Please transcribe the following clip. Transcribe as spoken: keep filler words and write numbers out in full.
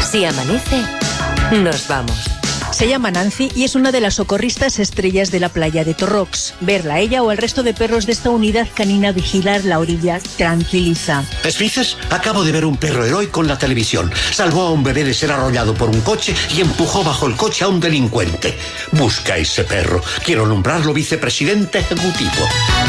Si amanece, nos vamos. Se llama Nancy y es una de las socorristas estrellas de la playa de Torrox. Verla a ella o al resto de perros de esta unidad canina vigilar la orilla tranquiliza. ¿Esfices? Acabo de ver un perro heroico en la televisión. Salvó a un bebé de ser arrollado por un coche y empujó bajo el coche a un delincuente. Busca a ese perro. Quiero nombrarlo vicepresidente ejecutivo.